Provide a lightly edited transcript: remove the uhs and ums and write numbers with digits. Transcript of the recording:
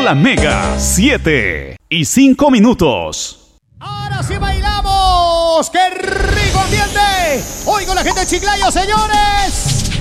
la Mega, 7:05. Ahora sí bailamos. ¡Qué rico ambiente! Hoy con la gente de Chiclayo, señores.